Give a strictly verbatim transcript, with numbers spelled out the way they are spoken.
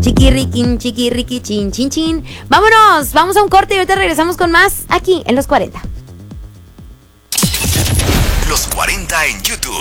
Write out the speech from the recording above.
Chiquirriquín, chiquirriqui, chin, chin, chin. Vámonos, vamos a un corte y ahorita regresamos con más aquí en Los cuarenta. Los cuarenta en YouTube.